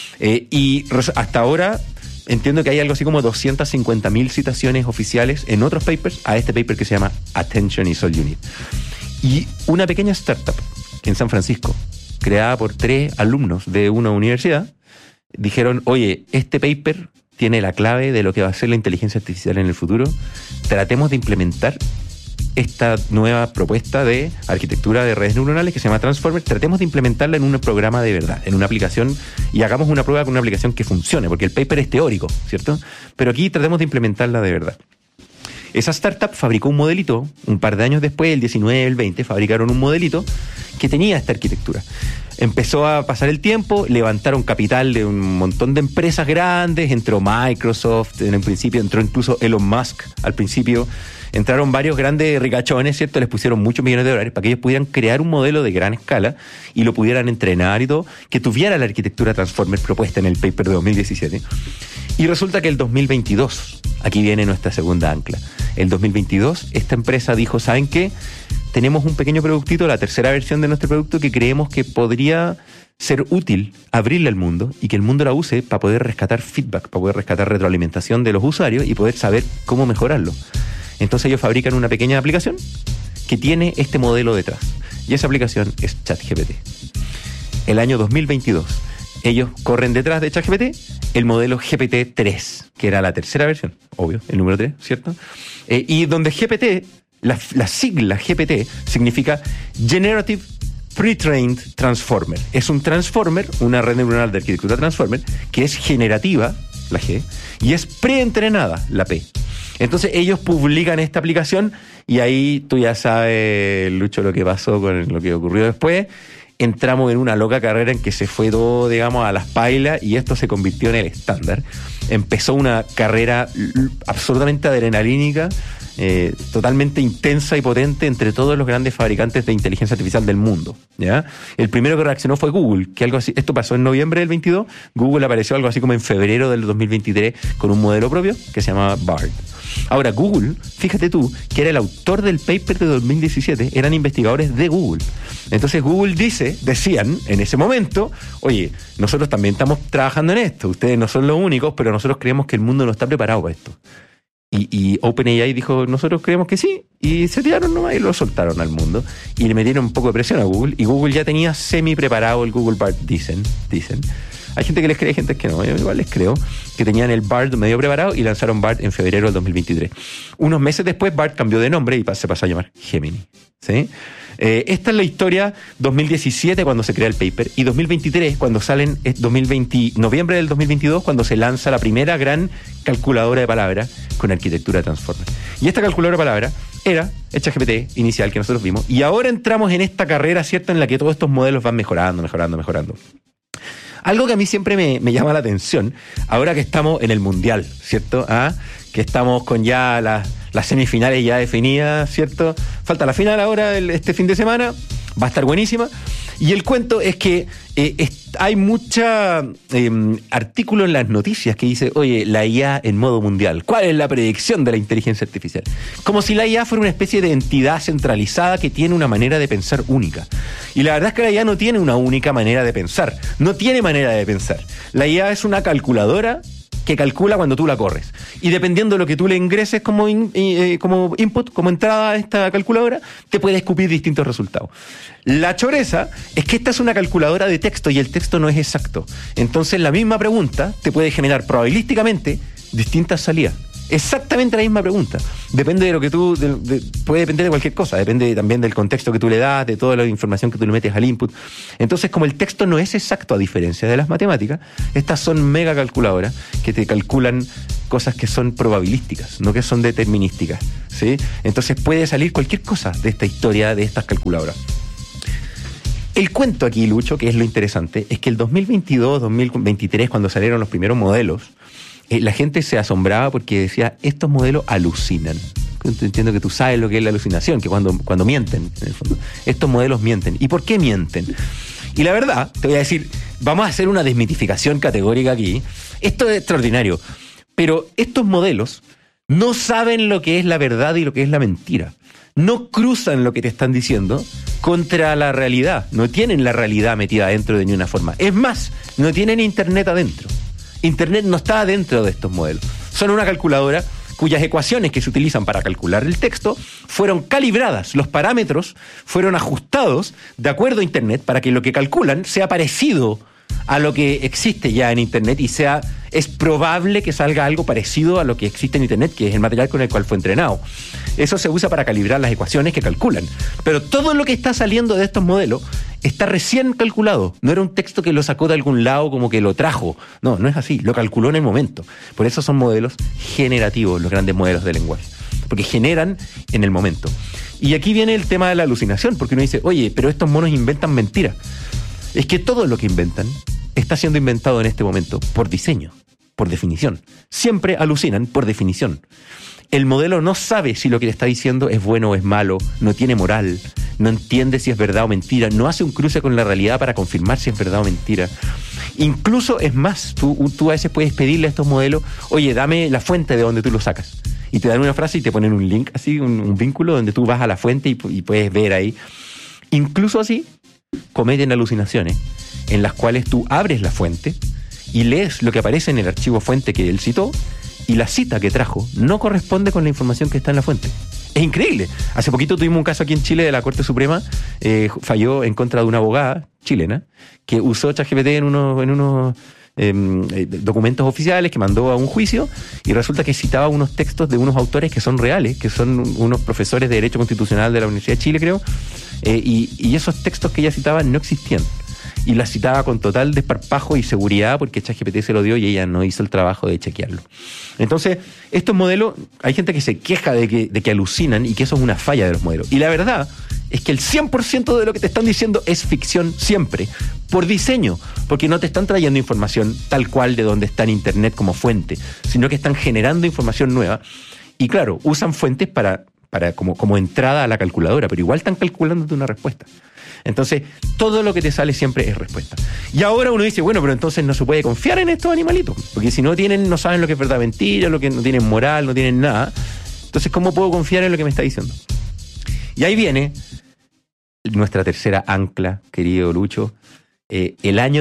Y hasta ahora entiendo que hay algo así como 250.000 citaciones oficiales en otros papers a este paper que se llama Attention is All You Need. Y una pequeña startup en San Francisco, creada por 3 alumnos de una universidad, dijeron, oye, este paper tiene la clave de lo que va a ser la inteligencia artificial en el futuro. Tratemos de implementar esta nueva propuesta de arquitectura de redes neuronales que se llama Transformer, tratemos de implementarla en un programa de verdad, en una aplicación, y hagamos una prueba con una aplicación que funcione, porque el paper es teórico, ¿cierto? Pero aquí tratemos de implementarla de verdad. Esa startup fabricó un modelito, un par de años después, el 19, el 20, fabricaron un modelito que tenía esta arquitectura. Empezó a pasar el tiempo, levantaron capital de un montón de empresas grandes, entró Microsoft, en el principio entró incluso Elon Musk, al principio entraron varios grandes ricachones, ¿cierto? Les pusieron muchos millones de dólares para que ellos pudieran crear un modelo de gran escala y lo pudieran entrenar y todo, que tuviera la arquitectura Transformer propuesta en el paper de 2017. Y resulta que el 2022, aquí viene nuestra segunda ancla, el 2022 esta empresa dijo, ¿saben qué? Tenemos un pequeño productito, la tercera versión de nuestro producto, que creemos que podría ser útil abrirle al mundo y que el mundo la use para poder rescatar feedback, para poder rescatar retroalimentación de los usuarios y poder saber cómo mejorarlo. Entonces ellos fabrican una pequeña aplicación que tiene este modelo detrás. Y esa aplicación es ChatGPT. El año 2022, ellos corren detrás de ChatGPT el modelo GPT-3, que era la tercera versión, obvio, el número 3, ¿cierto? Y donde GPT, la sigla GPT, significa Generative Pre-trained Transformer. Es un transformer, una red neuronal de arquitectura transformer, que es generativa, la G, y es preentrenada, la P. Entonces ellos publican esta aplicación y ahí tú ya sabes, Lucho, lo que pasó con lo que ocurrió después. Entramos en una loca carrera en que se fue todo, digamos, a las pailas y esto se convirtió en el estándar. Empezó una carrera absolutamente adrenalínica, totalmente intensa y potente entre todos los grandes fabricantes de inteligencia artificial del mundo, ¿ya? El primero que reaccionó fue Google, que algo así, esto pasó en noviembre del 22, Google apareció algo así como en febrero del 2023 con un modelo propio que se llamaba BARD. Ahora, Google, fíjate tú, que era el autor del paper de 2017, eran investigadores de Google. Entonces Google decían en ese momento, oye, nosotros también estamos trabajando en esto, ustedes no son los únicos, pero nosotros creemos que el mundo no está preparado para esto. Y OpenAI dijo, nosotros creemos que sí, y se tiraron nomás y lo soltaron al mundo. Y le metieron un poco de presión a Google, y Google ya tenía semi-preparado el Google Bard, dicen. Hay gente que les cree, gente que no, yo igual les creo, que tenían el Bard medio preparado y lanzaron Bard en febrero del 2023. Unos meses después, Bard cambió de nombre y se pasó a llamar Gemini, ¿sí? Esta es la historia 2017 cuando se crea el paper y 2023 cuando salen, noviembre del 2022 cuando se lanza la primera gran calculadora de palabras con arquitectura Transformer. Y esta calculadora de palabras era el ChatGPT inicial que nosotros vimos y ahora entramos en esta carrera, ¿cierto?, en la que todos estos modelos van mejorando. Algo que a mí siempre me llama la atención, ahora que estamos en el Mundial, ¿cierto? Que estamos con ya las semifinales ya definidas, ¿cierto? Falta la final ahora, este fin de semana, va a estar buenísima. Y el cuento es que hay mucha artículo en las noticias que dice, oye, la IA en modo mundial, ¿cuál es la predicción de la inteligencia artificial? Como si la IA fuera una especie de entidad centralizada que tiene una manera de pensar única. Y la verdad es que la IA no tiene una única manera de pensar, no tiene manera de pensar. La IA es una calculadora que calcula cuando tú la corres. Y dependiendo de lo que tú le ingreses como input, como entrada a esta calculadora, te puede escupir distintos resultados. La choreza es que esta es una calculadora de texto y el texto no es exacto. Entonces la misma pregunta te puede generar probabilísticamente distintas salidas. Exactamente la misma pregunta. Depende de lo que tú... puede depender de cualquier cosa. Depende también del contexto que tú le das, de toda la información que tú le metes al input. Entonces, como el texto no es exacto a diferencia de las matemáticas, estas son mega calculadoras que te calculan cosas que son probabilísticas, no que son determinísticas, ¿sí? Entonces puede salir cualquier cosa de esta historia de estas calculadoras. El cuento aquí, Lucho, que es lo interesante, es que el 2022, 2023, cuando salieron los primeros modelos, la gente se asombraba porque decía, estos modelos alucinan. Entiendo que tú sabes lo que es la alucinación, que cuando mienten, en el fondo. Estos modelos mienten. ¿Y por qué mienten? Y la verdad, te voy a decir, vamos a hacer una desmitificación categórica aquí. Esto es extraordinario. Pero estos modelos no saben lo que es la verdad y lo que es la mentira. No cruzan lo que te están diciendo contra la realidad. No tienen la realidad metida adentro de ninguna forma. Es más, no tienen Internet adentro. Internet no está dentro de estos modelos. Son una calculadora cuyas ecuaciones que se utilizan para calcular el texto fueron calibradas. Los parámetros fueron ajustados de acuerdo a Internet para que lo que calculan sea parecido a lo que existe ya en Internet y es probable que salga algo parecido a lo que existe en Internet, que es el material con el cual fue entrenado. Eso se usa para calibrar las ecuaciones que calculan. Pero todo lo que está saliendo de estos modelos está recién calculado. No era un texto que lo sacó de algún lado como que lo trajo. No, no es así. Lo calculó en el momento. Por eso son modelos generativos, los grandes modelos de lenguaje. Porque generan en el momento. Y aquí viene el tema de la alucinación, porque uno dice, oye, pero estos monos inventan mentiras. Es que todo lo que inventan está siendo inventado en este momento por diseño, por definición. Siempre alucinan por definición. El modelo no sabe si lo que le está diciendo es bueno o es malo, no tiene moral, no entiende si es verdad o mentira, no hace un cruce con la realidad para confirmar si es verdad o mentira. Incluso, es más, tú a veces puedes pedirle a estos modelos, oye, dame la fuente de donde tú lo sacas. Y te dan una frase y te ponen un link, así, un vínculo donde tú vas a la fuente y puedes ver ahí. Incluso así, cometen alucinaciones en las cuales tú abres la fuente y lees lo que aparece en el archivo fuente que él citó y la cita que trajo no corresponde con la información que está en la fuente. Es increíble. Hace poquito tuvimos un caso aquí en Chile de la Corte Suprema, falló en contra de una abogada chilena que usó ChatGPT en unos documentos oficiales que mandó a un juicio y resulta que citaba unos textos de unos autores que son reales, que son unos profesores de Derecho Constitucional de la Universidad de Chile, creo, y esos textos que ella citaba no existían. Y la citaba con total desparpajo y seguridad porque ChatGPT se lo dio y ella no hizo el trabajo de chequearlo. Entonces, estos modelos, hay gente que se queja de que alucinan y que eso es una falla de los modelos. Y la verdad es que el 100% de lo que te están diciendo es ficción siempre, por diseño, porque no te están trayendo información tal cual de donde está en Internet como fuente, sino que están generando información nueva. Y claro, usan fuentes como entrada a la calculadora, pero igual están calculándote una respuesta. Entonces, todo lo que te sale siempre es respuesta. Y ahora uno dice, bueno, pero entonces no se puede confiar en estos animalitos, porque si no saben lo que es verdad, mentira, lo que no tienen moral, no tienen nada. Entonces, ¿cómo puedo confiar en lo que me está diciendo? Y ahí viene nuestra tercera ancla, querido Lucho. El año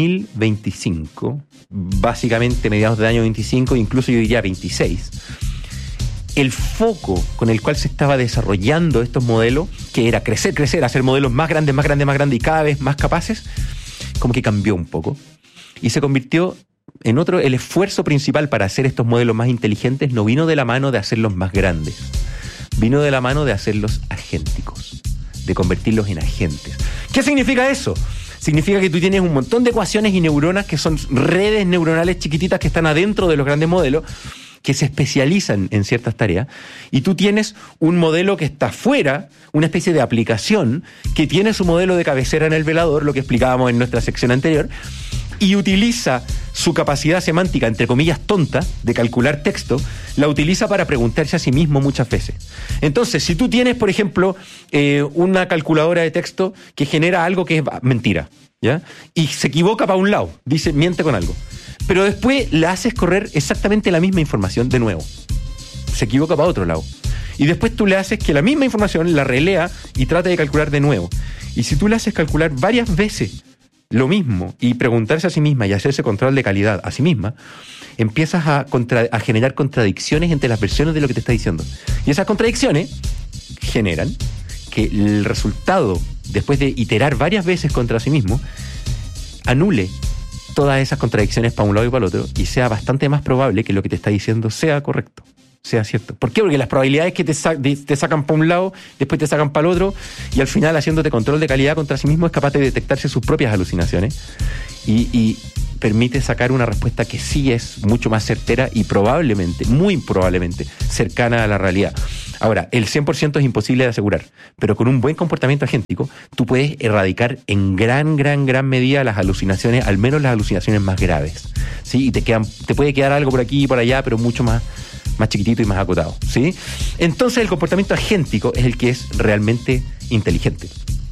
2025, básicamente mediados del año 25, incluso yo diría 26, el foco con el cual se estaba desarrollando estos modelos, que era crecer, hacer modelos más grandes y cada vez más capaces, como que cambió un poco. Y se convirtió en el esfuerzo principal para hacer estos modelos más inteligentes no vino de la mano de hacerlos más grandes, vino de la mano de hacerlos agénticos, de convertirlos en agentes. ¿Qué significa eso? Significa que tú tienes un montón de ecuaciones y neuronas que son redes neuronales chiquititas que están adentro de los grandes modelos, que se especializan en ciertas tareas, y tú tienes un modelo que está fuera, una especie de aplicación, que tiene su modelo de cabecera en el velador, lo que explicábamos en nuestra sección anterior, y utiliza su capacidad semántica, entre comillas, tonta, de calcular texto, la utiliza para preguntarse a sí mismo muchas veces. Entonces, si tú tienes, por ejemplo, una calculadora de texto que genera algo que es mentira, ¿ya? Y se equivoca para un lado, dice, miente con algo, pero después la haces correr exactamente la misma información de nuevo, se equivoca para otro lado, y después tú le haces que la misma información la relea y trate de calcular de nuevo, y si tú le haces calcular varias veces lo mismo y preguntarse a sí misma y hacerse control de calidad a sí misma, empiezas a generar contradicciones entre las versiones de lo que te está diciendo, y esas contradicciones generan que el resultado, después de iterar varias veces contra sí mismo, anule todas esas contradicciones para un lado y para el otro y sea bastante más probable que lo que te está diciendo sea correcto, sea cierto. ¿Por qué? Porque las probabilidades que te sacan para un lado, después te sacan para el otro, y al final, haciéndote control de calidad contra sí mismo, es capaz de detectarse sus propias alucinaciones y permite sacar una respuesta que sí es mucho más certera y probablemente, muy probablemente, cercana a la realidad. Ahora, el 100% es imposible de asegurar, pero con un buen comportamiento agéntico, tú puedes erradicar en gran medida las alucinaciones, al menos las alucinaciones más graves, ¿sí? Y te puede quedar algo por aquí y por allá, pero mucho más chiquitito y más acotado, ¿sí? Entonces el comportamiento agéntico es el que es realmente inteligente.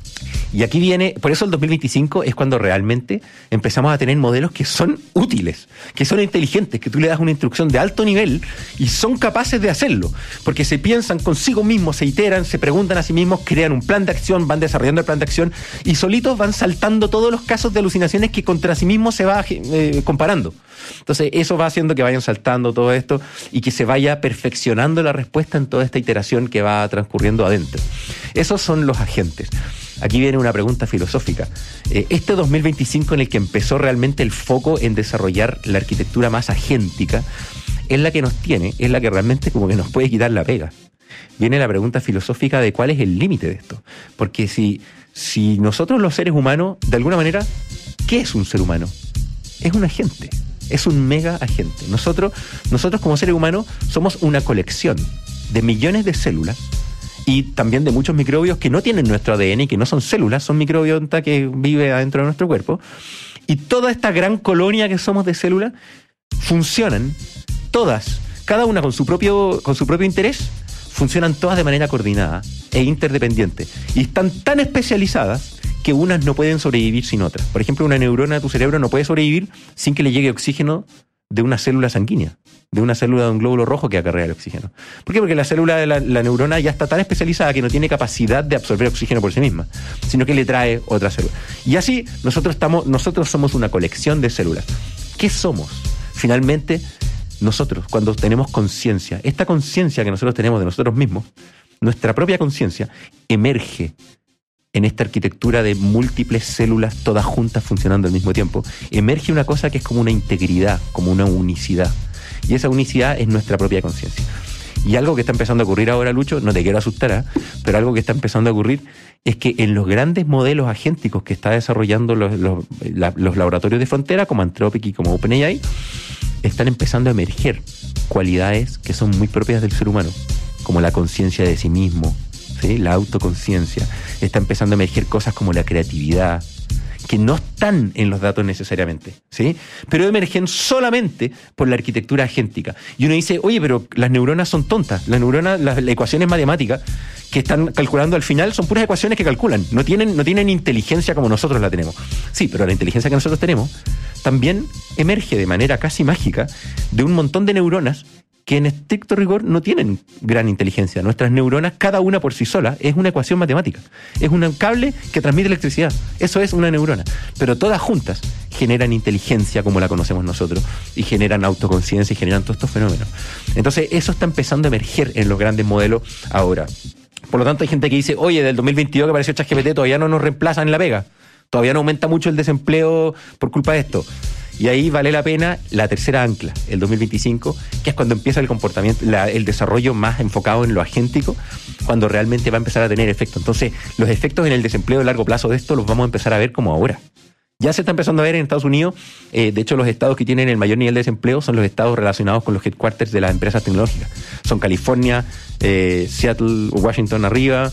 Y aquí viene, por eso el 2025 es cuando realmente empezamos a tener modelos que son útiles, que son inteligentes, que tú le das una instrucción de alto nivel y son capaces de hacerlo, porque se piensan consigo mismos, se iteran, se preguntan a sí mismos, crean un plan de acción, van desarrollando el plan de acción y solitos van saltando todos los casos de alucinaciones que contra sí mismos se va comparando. Entonces eso va haciendo que vayan saltando todo esto y que se vaya perfeccionando la respuesta en toda esta iteración que va transcurriendo adentro. Esos son los agentes. Aquí viene una pregunta filosófica. Este 2025 en el que empezó realmente el foco en desarrollar la arquitectura más agéntica es la que nos tiene, es la que realmente como que nos puede quitar la pega. Viene la pregunta filosófica de cuál es el límite de esto. Porque si nosotros los seres humanos, de alguna manera, ¿qué es un ser humano? Es un agente, es un mega agente. Nosotros como seres humanos somos una colección de millones de células y también de muchos microbios que no tienen nuestro ADN y que no son células, son microbiota que vive adentro de nuestro cuerpo. Y toda esta gran colonia que somos de células funcionan todas, cada una con su propio interés, funcionan todas de manera coordinada e interdependiente. Y están tan especializadas que unas no pueden sobrevivir sin otras. Por ejemplo, una neurona de tu cerebro no puede sobrevivir sin que le llegue oxígeno de una célula sanguínea, de una célula de un glóbulo rojo que acarrea el oxígeno. ¿Por qué? Porque la célula de la neurona ya está tan especializada que no tiene capacidad de absorber oxígeno por sí misma, sino que le trae otra célula. Y así nosotros somos una colección de células. ¿Qué somos? Finalmente, nosotros, cuando tenemos conciencia, esta conciencia que nosotros tenemos de nosotros mismos, nuestra propia conciencia, emerge en esta arquitectura de múltiples células todas juntas funcionando al mismo tiempo, emerge una cosa que es como una integridad, como una unicidad. Y esa unicidad es nuestra propia conciencia. Y algo que está empezando a ocurrir ahora, Lucho, no te quiero asustar, pero algo que está empezando a ocurrir es que en los grandes modelos agénticos que está desarrollando los laboratorios de frontera, como Anthropic y como OpenAI, están empezando a emerger cualidades que son muy propias del ser humano, como la conciencia de sí mismo, ¿sí? La autoconciencia. Está empezando a emerger cosas como la creatividad, que no están en los datos necesariamente, ¿sí? Pero emergen solamente por la arquitectura agéntica. Y uno dice, oye, pero las neuronas son tontas. Las neuronas, las ecuaciones matemáticas que están calculando al final son puras ecuaciones que calculan. No tienen inteligencia como nosotros la tenemos. Sí, pero la inteligencia que nosotros tenemos también emerge de manera casi mágica de un montón de neuronas que en estricto rigor no tienen gran inteligencia. Nuestras neuronas, cada una por sí sola, es una ecuación matemática. Es un cable que transmite electricidad. Eso es una neurona. Pero todas juntas generan inteligencia como la conocemos nosotros y generan autoconciencia y generan todos estos fenómenos. Entonces, eso está empezando a emerger en los grandes modelos ahora. Por lo tanto, hay gente que dice, oye, del 2022 que apareció ChatGPT todavía no nos reemplazan en la pega. Todavía no aumenta mucho el desempleo por culpa de esto. Y ahí vale la pena la tercera ancla, el 2025, que es cuando empieza el comportamiento, el desarrollo más enfocado en lo agéntico, cuando realmente va a empezar a tener efecto. Entonces, los efectos en el desempleo a largo plazo de esto los vamos a empezar a ver como ahora. Ya se está empezando a ver en Estados Unidos. De hecho, los estados que tienen el mayor nivel de desempleo son los estados relacionados con los headquarters de las empresas tecnológicas. Son California, Seattle, Washington arriba,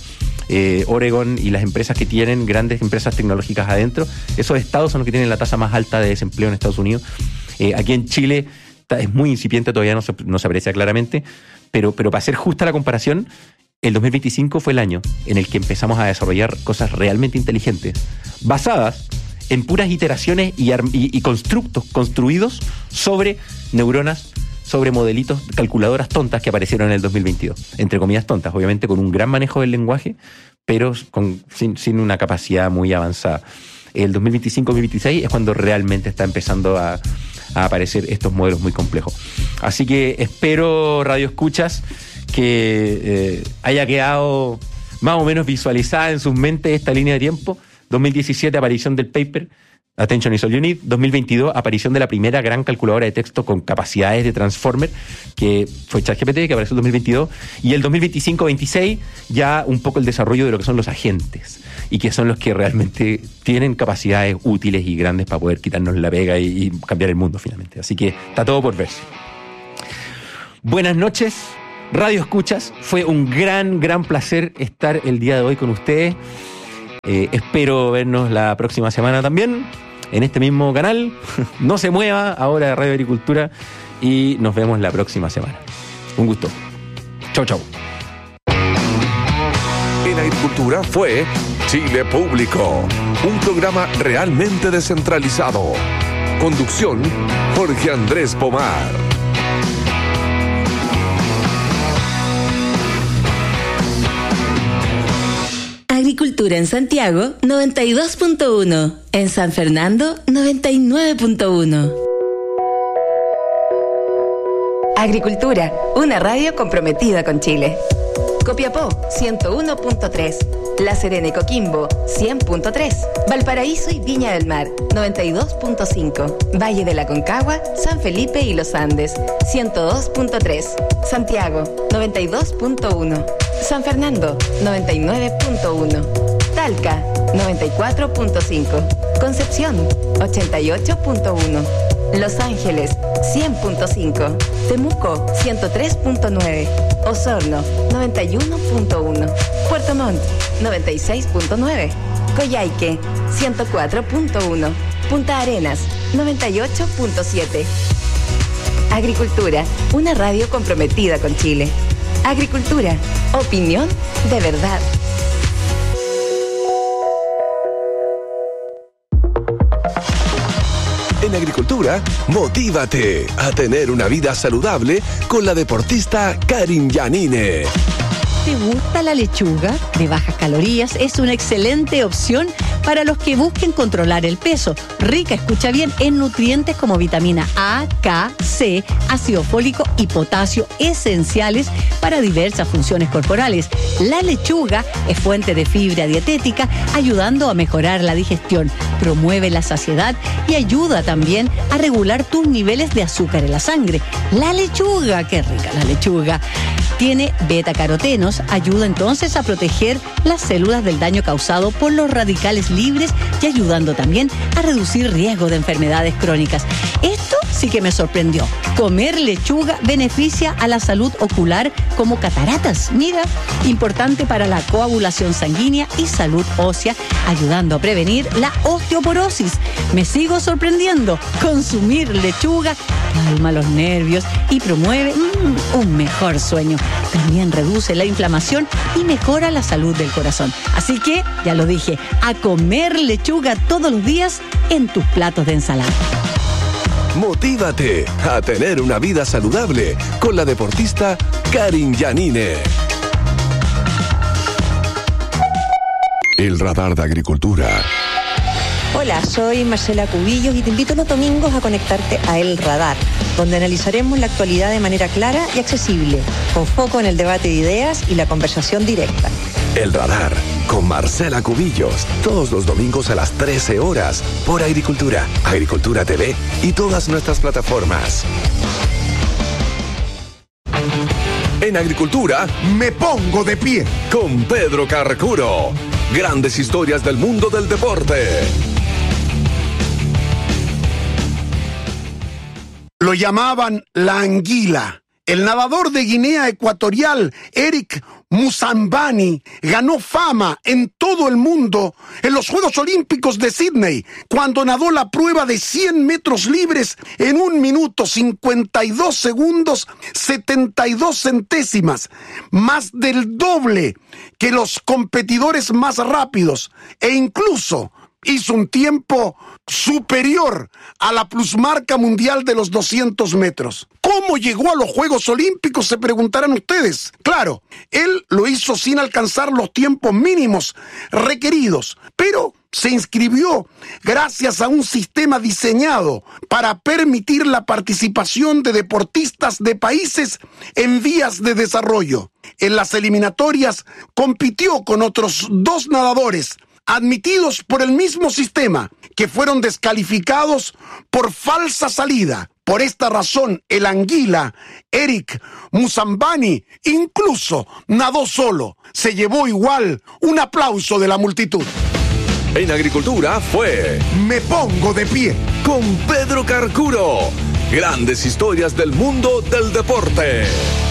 Oregon y las empresas que tienen grandes empresas tecnológicas adentro. Esos estados son los que tienen la tasa más alta de desempleo en Estados Unidos. Aquí en Chile es muy incipiente, todavía no se aprecia claramente, pero para hacer justa la comparación, el 2025 fue el año en el que empezamos a desarrollar cosas realmente inteligentes, basadas en puras iteraciones y constructos construidos sobre neuronas, sobre modelitos, calculadoras tontas que aparecieron en el 2022. Entre comillas tontas, obviamente con un gran manejo del lenguaje, pero sin una capacidad muy avanzada. El 2025-2026 es cuando realmente está empezando a aparecer estos modelos muy complejos. Así que espero, Radio Escuchas, que haya quedado más o menos visualizada en sus mentes esta línea de tiempo. 2017, aparición del paper. Attention is all you need. 2022, aparición de la primera gran calculadora de texto con capacidades de transformer, que fue ChatGPT, que apareció en 2022. Y el 2025-26, ya un poco el desarrollo de lo que son los agentes, y que son los que realmente tienen capacidades útiles y grandes para poder quitarnos la pega y cambiar el mundo finalmente. Así que está todo por verse. Buenas noches, Radio Escuchas. Fue un gran placer estar el día de hoy con ustedes. Espero vernos la próxima semana también en este mismo canal. No se mueva, ahora de Radio Agricultura, y nos vemos la próxima semana. Un gusto. Chau. En Agricultura fue Chile Público, un programa realmente descentralizado. Conducción, Jorge Andrés Pomar. Agricultura en Santiago, 92.1. En San Fernando, 99.1. Agricultura, una radio comprometida con Chile. Copiapó, 101.3. La Serena y Coquimbo, 100.3. Valparaíso y Viña del Mar, 92.5. Valle de la Concagua, San Felipe y Los Andes, 102.3. Santiago, 92.1. San Fernando, 99.1. Talca, 94.5. Concepción, 88.1. Los Ángeles, 100.5. Temuco, 103.9. Osorno, 91.1. Puerto Montt, 96.9. Coyhaique, 104.1. Punta Arenas, 98.7. Agricultura, una radio comprometida con Chile. Agricultura, opinión de verdad. En Agricultura, motívate a tener una vida saludable con la deportista Karin Giannini. ¿Te gusta la lechuga? De bajas calorías, es una excelente opción para los que busquen controlar el peso. Rica, escucha bien, en nutrientes como vitamina A, K, C, ácido fólico y potasio, esenciales para diversas funciones corporales. La lechuga es fuente de fibra dietética, ayudando a mejorar la digestión, promueve la saciedad y ayuda también a regular tus niveles de azúcar en la sangre. La lechuga, qué rica la lechuga. Tiene betacarotenos, ayuda entonces a proteger las células del daño causado por los radicales libres y ayudando también a reducir riesgo de enfermedades crónicas. Esto sí que me sorprendió. Comer lechuga beneficia a la salud ocular como cataratas. Mira, importante para la coagulación sanguínea y salud ósea, ayudando a prevenir la osteoporosis. Me sigo sorprendiendo. Consumir lechuga calma los nervios y promueve un mejor sueño. También reduce la inflamación y mejora la salud del corazón. Así que, ya lo dije, a comer lechuga todos los días en tus platos de ensalada. Motívate a tener una vida saludable con la deportista Karin Giannini. El radar de Agricultura. Hola, soy Marcela Cubillos y te invito los domingos a conectarte a El Radar, donde analizaremos la actualidad de manera clara y accesible, con foco en el debate de ideas y la conversación directa. El Radar, con Marcela Cubillos, todos los domingos a las 13 horas, por Agricultura, Agricultura TV y todas nuestras plataformas. En Agricultura, me pongo de pie. Con Pedro Carcuro. Grandes historias del mundo del deporte. Lo llamaban la anguila. El nadador de Guinea Ecuatorial, Eric Musambani, ganó fama en todo el mundo en los Juegos Olímpicos de Sydney, cuando nadó la prueba de 100 metros libres en 1 minuto 52 segundos 72 centésimas, más del doble que los competidores más rápidos, e incluso hizo un tiempo superior a la plusmarca mundial de los 200 metros. ¿Cómo llegó a los Juegos Olímpicos?, se preguntarán ustedes. Claro, él lo hizo sin alcanzar los tiempos mínimos requeridos, pero se inscribió gracias a un sistema diseñado para permitir la participación de deportistas de países en vías de desarrollo. En las eliminatorias compitió con otros 2 nadadores, admitidos por el mismo sistema, que fueron descalificados por falsa salida. Por esta razón, el anguila, Eric Musambani, incluso nadó solo. Se llevó igual un aplauso de la multitud. En Agricultura fue Me pongo de pie. con Pedro Carcuro. Grandes historias del mundo del deporte.